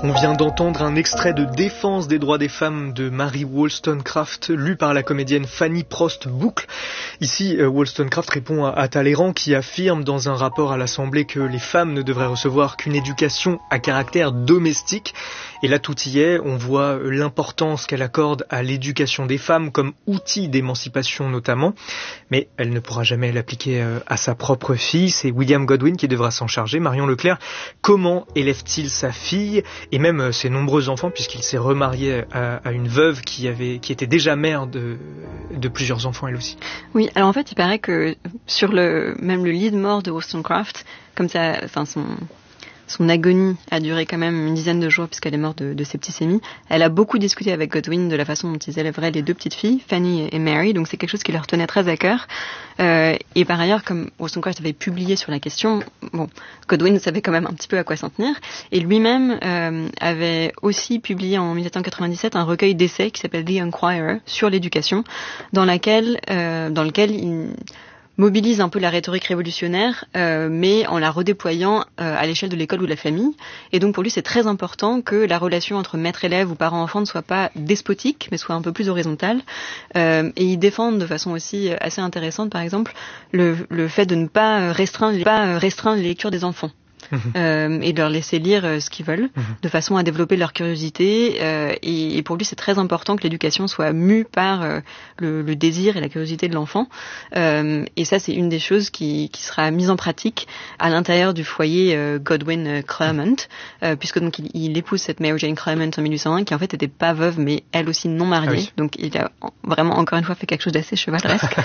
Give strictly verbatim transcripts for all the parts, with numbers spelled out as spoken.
On vient d'entendre un extrait de Défense des droits des femmes de Mary Wollstonecraft, lu par la comédienne Fanny Prost Boucle. Ici, Wollstonecraft répond à Talleyrand qui affirme dans un rapport à l'Assemblée que les femmes ne devraient recevoir qu'une éducation à caractère domestique. Et là, tout y est. On voit l'importance qu'elle accorde à l'éducation des femmes comme outil d'émancipation notamment. Mais elle ne pourra jamais l'appliquer à sa propre fille. C'est William Godwin qui devra s'en charger. Marion Leclerc, comment élève-t-il sa fille et même ses nombreux enfants, puisqu'il s'est remarié à, à une veuve qui avait, qui était déjà mère de, de plusieurs enfants elle aussi. Oui, alors en fait, il paraît que sur le, même le lit de mort de Wollstonecraft, comme ça, enfin son, son agonie a duré quand même une dizaine de jours puisqu'elle est morte de, de septicémie. Elle a beaucoup discuté avec Godwin de la façon dont ils élèveraient les deux petites filles, Fanny et Mary, donc c'est quelque chose qui leur tenait très à cœur. Euh, et par ailleurs, comme Wollstonecraft avait publié sur la question, bon, Godwin savait quand même un petit peu à quoi s'en tenir. Et lui-même euh, avait aussi publié en dix-sept cent quatre-vingt-dix-sept un recueil d'essais qui s'appelle The Enquirer sur l'éducation, dans laquelle, euh, dans lequel il mobilise un peu la rhétorique révolutionnaire, euh, mais en la redéployant euh, à l'échelle de l'école ou de la famille. Et donc pour lui, c'est très important que la relation entre maître-élève ou parent-enfant ne soit pas despotique, mais soit un peu plus horizontale. Euh, et il défend de façon aussi assez intéressante, par exemple, le, le fait de ne pas restreindre, pas restreindre les lectures des enfants. Mmh. Euh, et de leur laisser lire euh, ce qu'ils veulent, mmh. de façon à développer leur curiosité. Euh, et, et pour lui, c'est très important que l'éducation soit mue par euh, le, le désir et la curiosité de l'enfant. Euh, et ça, c'est une des choses qui, qui sera mise en pratique à l'intérieur du foyer euh, Godwin-Claremont, euh, puisque donc il, il épouse cette Mary Jane Claremont en mille huit cent un, qui en fait n'était pas veuve, mais elle aussi non mariée. Ah oui. Donc il a vraiment encore une fois fait quelque chose d'assez chevaleresque.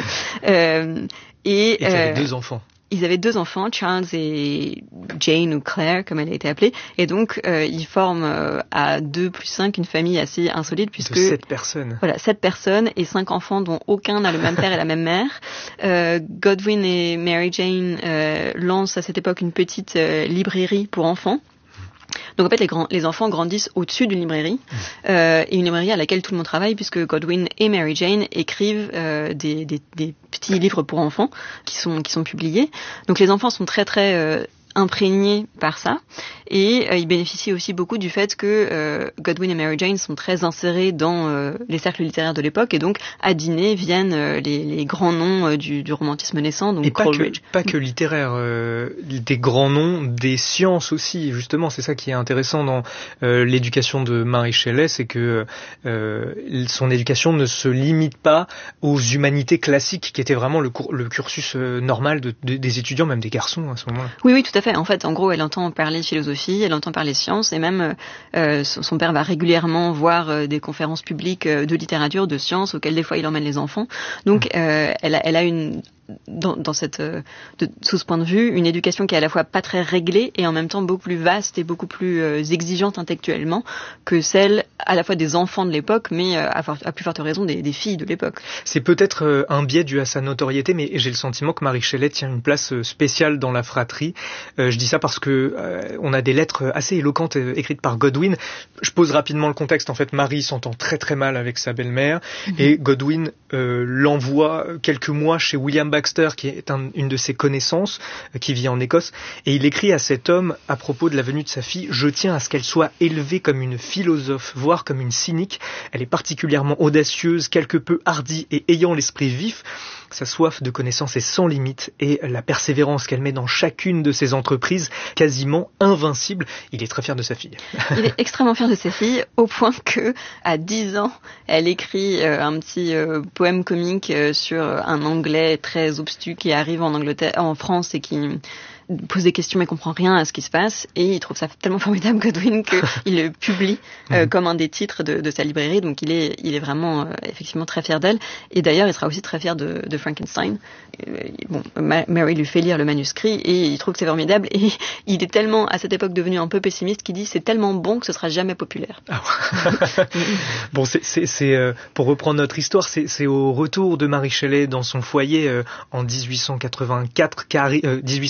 euh, et et qui avait euh, deux enfants. Ils avaient deux enfants, Charles et Jane ou Claire, comme elle a été appelée. Et donc, euh, ils forment euh, à deux plus cinq une famille assez insolite puisque... De sept personnes. Voilà, sept personnes et cinq enfants dont aucun n'a le même père et la même mère. Euh, Godwin et Mary Jane euh, lancent à cette époque une petite euh, librairie pour enfants. Donc en fait, les, grands, les enfants grandissent au-dessus d'une librairie, euh, et une librairie à laquelle tout le monde travaille, puisque Godwin et Mary Jane écrivent euh, des, des, des petits livres pour enfants qui sont, qui sont publiés. Donc les enfants sont très très euh, imprégnés par ça, et euh, ils bénéficient aussi beaucoup du fait que euh, Godwin et Mary Jane sont très insérés dans euh, les cercles littéraires de l'époque, et donc à dîner viennent euh, les, les grands noms euh, du, du romantisme naissant, donc et pas Coleridge. Que, pas que littéraires, euh, des grands noms des sciences aussi, justement, c'est ça qui est intéressant dans euh, l'éducation de Mary Shelley, c'est que euh, son éducation ne se limite pas aux humanités classiques, qui était vraiment le, cours, le cursus euh, normal de, de, des étudiants, même des garçons à ce moment-là. Oui, oui, tout à fait. En fait, en gros, elle entend parler philosophie, elle entend parler sciences, et même euh, son père va régulièrement voir euh, des conférences publiques euh, de littérature, de sciences, auxquelles des fois il emmène les enfants. Donc, euh, elle, a, elle a une... Dans, dans cette, de, sous ce point de vue, une éducation qui est à la fois pas très réglée et en même temps beaucoup plus vaste et beaucoup plus euh, exigeante intellectuellement que celle à la fois des enfants de l'époque, mais euh, à, for- à plus forte raison des, des filles de l'époque. C'est peut-être euh, un biais dû à sa notoriété, mais j'ai le sentiment que Mary Shelley tient une place euh, spéciale dans la fratrie. Euh, je dis ça parce que euh, on a des lettres assez éloquentes euh, écrites par Godwin. Je pose rapidement le contexte. En fait, Mary s'entend très très mal avec sa belle-mère, mm-hmm. et Godwin euh, l'envoie quelques mois chez William Baxter, qui est un, une de ses connaissances, euh, qui vit en Écosse, et il écrit à cet homme à propos de la venue de sa fille: « Je tiens à ce qu'elle soit élevée comme une philosophe, voire comme une cynique. Elle est particulièrement audacieuse, quelque peu hardie et ayant l'esprit vif. Sa soif de connaissance est sans limite et la persévérance qu'elle met dans chacune de ses entreprises, quasiment invincible. » Il est très fier de sa fille. Il est extrêmement fier de sa fille, au point que, à dix ans, elle écrit euh, un petit euh, poème comique euh, sur un anglais très obtus qui arrive en Angleterre, en France, et qui pose des questions mais comprend rien à ce qui se passe, et il trouve ça tellement formidable, Godwin, qu'il le publie euh, comme un des titres de, de sa librairie. Donc il est, il est vraiment euh, effectivement très fier d'elle, et d'ailleurs il sera aussi très fier de, de Frankenstein. Euh, bon, Mary lui fait lire le manuscrit et il trouve que c'est formidable, et il est tellement à cette époque devenu un peu pessimiste qu'il dit c'est tellement bon que ce sera jamais populaire. Ah ouais. Bon, c'est, c'est, c'est euh, pour reprendre notre histoire, c'est, c'est au retour de Mary Shelley dans son foyer euh, en dix-huit cent quatre-vingt-quatre, car, euh, dix-huit cent quatorze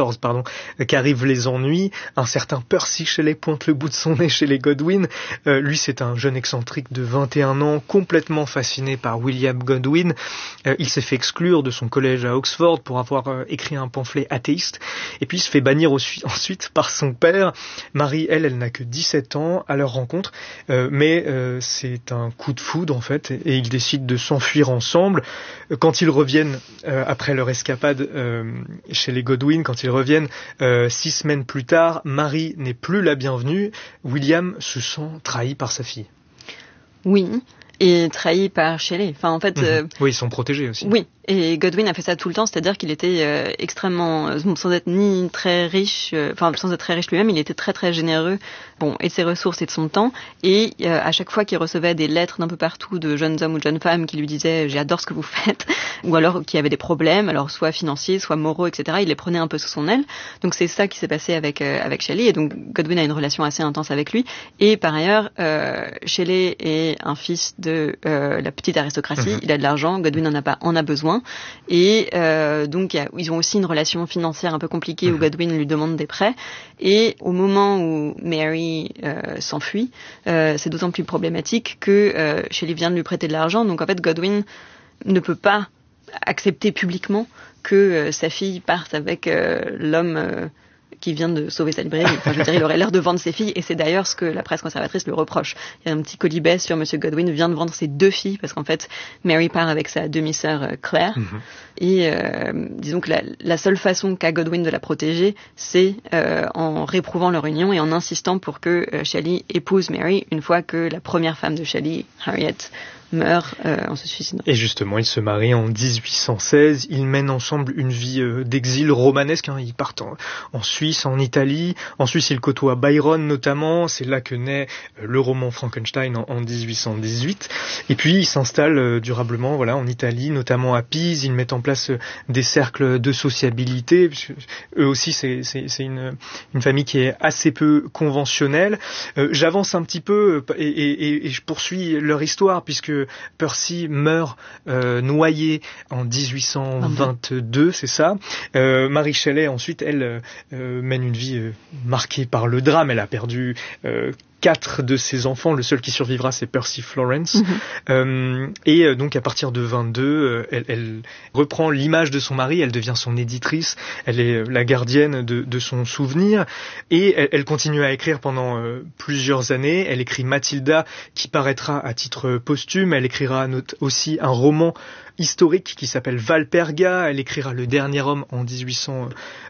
quatorze, pardon, qu'arrivent les ennuis. Un certain Percy Shelley pointe le bout de son nez chez les Godwin. Euh, lui, c'est un jeune excentrique de vingt et un ans, complètement fasciné par William Godwin. Euh, il s'est fait exclure de son collège à Oxford pour avoir euh, écrit un pamphlet athéiste. Et puis, il se fait bannir au- ensuite par son père. Marie, elle, elle n'a que dix-sept ans à leur rencontre. Euh, mais euh, c'est un coup de foudre, en fait, et, et ils décident de s'enfuir ensemble. Quand ils reviennent, euh, après leur escapade euh, chez les Godwin, quand ils reviennent euh, six semaines plus tard, Marie n'est plus la bienvenue. William se sent trahi par sa fille. Oui, et trahi par Shelley. Enfin, en fait... Mmh. Euh, oui, ils sont protégés aussi. Oui, et Godwin a fait ça tout le temps, c'est-à-dire qu'il était euh, extrêmement, euh, sans être ni très riche, euh, enfin sans être très riche lui-même, il était très très généreux, bon, et de ses ressources et de son temps, et euh, à chaque fois qu'il recevait des lettres d'un peu partout de jeunes hommes ou de jeunes femmes qui lui disaient « j'adore ce que vous faites », ou alors qui avaient des problèmes, alors soit financiers, soit moraux, et cetera, il les prenait un peu sous son aile. Donc c'est ça qui s'est passé avec euh, avec Shelley, et donc Godwin a une relation assez intense avec lui, et par ailleurs, euh, Shelley est un fils de euh, la petite aristocratie, mmh. il a de l'argent, Godwin en a pas, en a besoin. Et euh, donc, y a, ils ont aussi une relation financière un peu compliquée où Godwin lui demande des prêts. Et au moment où Mary euh, s'enfuit, euh, c'est d'autant plus problématique que euh, Shelley vient de lui prêter de l'argent. Donc, en fait, Godwin ne peut pas accepter publiquement que euh, sa fille parte avec euh, l'homme... Euh, qui vient de sauver sa librairie. Enfin, je veux dire, il aurait l'air de vendre ses filles, et c'est d'ailleurs ce que la presse conservatrice le reproche. Il y a un petit colibet sur Monsieur Godwin vient de vendre ses deux filles, parce qu'en fait, Mary part avec sa demi-sœur euh, Claire, mm-hmm. et euh, disons que la, la seule façon qu'a Godwin de la protéger, c'est euh, en réprouvant leur union et en insistant pour que euh, Shelley épouse Mary, une fois que la première femme de Shelley, Harriet, meurt euh, en se suicidant. Et justement, ils se marient en dix-huit cent seize, ils mènent ensemble une vie euh, d'exil romanesque, hein. Ils partent en, en Suisse, en Italie, en Suisse ils côtoient Byron notamment, c'est là que naît euh, le roman Frankenstein en, en dix-huit cent dix-huit, et puis ils s'installent euh, durablement voilà, en Italie, notamment à Pise, ils mettent en place euh, des cercles de sociabilité, eux aussi c'est, c'est, c'est une, une famille qui est assez peu conventionnelle. Euh, j'avance un petit peu et, et, et je poursuis leur histoire, puisque Percy meurt euh, noyé en dix-huit cent vingt-deux, c'est ça. Euh, Mary Shelley, ensuite, elle euh, mène une vie euh, marquée par le drame. Elle a perdu euh, quatre de ses enfants. Le seul qui survivra, c'est Percy Florence. Mm-hmm. Euh, et euh, donc, à partir de vingt-deux, euh, elle, elle reprend l'image de son mari. Elle devient son éditrice. Elle est la gardienne de, de son souvenir. Et elle, elle continue à écrire pendant euh, plusieurs années. Elle écrit Mathilda, qui paraîtra à titre posthume. Elle écrira aussi un roman historique qui s'appelle Valperga. Elle écrira Le Dernier Homme en dix-huit cent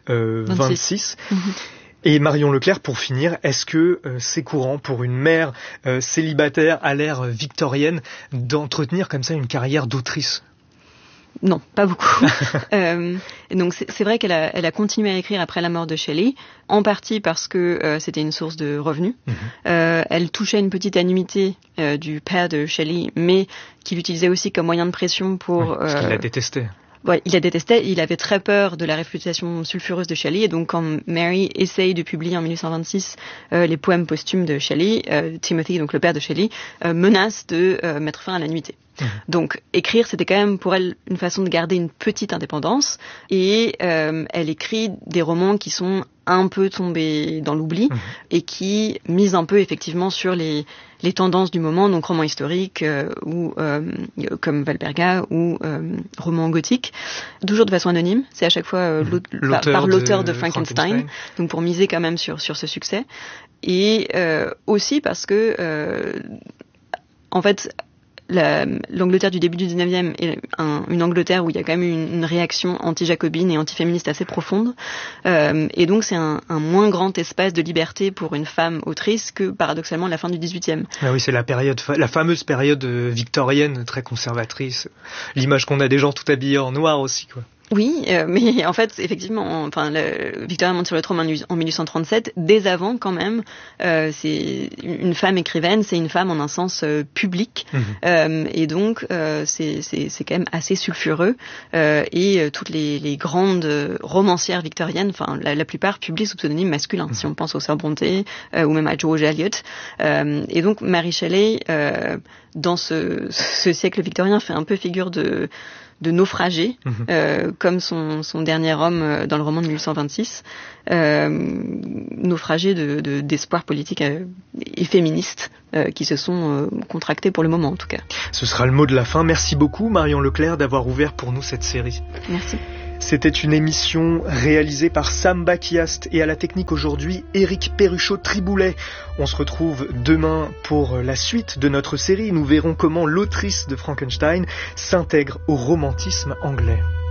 vingt-six. Mm-hmm. Et Marion Leclerc, pour finir, est-ce que euh, c'est courant pour une mère euh, célibataire à l'ère victorienne d'entretenir comme ça une carrière d'autrice ? Non, pas beaucoup. euh, donc c'est, c'est vrai qu'elle a, elle a continué à écrire après la mort de Shelley, en partie parce que euh, c'était une source de revenus. Mm-hmm. Euh, elle touchait une petite annuité euh, du père de Shelley, mais qu'il utilisait aussi comme moyen de pression pour... Oui, parce euh, qu'il la détestait. Ouais, il la détestait, il avait très peur de la réputation sulfureuse de Shelley, et donc quand Mary essaye de publier en dix-huit cent vingt-six euh, les poèmes posthumes de Shelley, euh, Timothy, donc le père de Shelley, euh, menace de euh, mettre fin à la nuitée. Mmh. Donc écrire, c'était quand même pour elle une façon de garder une petite indépendance, et euh, elle écrit des romans qui sont un peu tombés dans l'oubli, mmh. et qui misent un peu effectivement sur les les tendances du moment, donc romans historiques euh, ou euh, comme Valperga ou euh, romans gothiques, toujours de façon anonyme. C'est à chaque fois euh, l'auteur par, par l'auteur de, de Frankenstein, Frankenstein, donc pour miser quand même sur sur ce succès, et euh, aussi parce que euh, en fait La, l'Angleterre du début du dix-neuvième est un, une Angleterre où il y a quand même une, une réaction anti-jacobine et anti-féministe assez profonde. Euh, et donc c'est un, un moins grand espace de liberté pour une femme autrice que paradoxalement la fin du dix-huitième. Ah oui, c'est la période, la fameuse période victorienne très conservatrice. L'image qu'on a des gens tout habillés en noir aussi, quoi. Oui, euh, mais en fait, effectivement, enfin, le, Victoria monte sur le trône en dix-huit cent trente-sept. Dès avant, quand même, euh, c'est une femme écrivaine, c'est une femme en un sens euh, public, mmh. euh, et donc euh, c'est, c'est, c'est quand même assez sulfureux. Euh, et euh, toutes les, les grandes romancières victoriennes, enfin, la, la plupart publient sous pseudonyme masculin. Mmh. Si on pense aux Sœurs Brontë euh, ou même à George Eliot. Euh, et donc, Mary Shelley, euh, dans ce, ce siècle victorien, fait un peu figure de de naufragés, mmh. euh, comme son, son dernier homme dans le roman de mille huit cent vingt-six, euh, naufragés de, de, d'espoir politique euh, et féministes euh, qui se sont euh, contractés pour le moment en tout cas. Ce sera le mot de la fin. Merci beaucoup Marion Leclerc d'avoir ouvert pour nous cette série. Merci. C'était une émission réalisée par Sam Bakiast et à la technique aujourd'hui Éric Perruchot-Triboulet. On se retrouve demain pour la suite de notre série. Nous verrons comment l'autrice de Frankenstein s'intègre au romantisme anglais.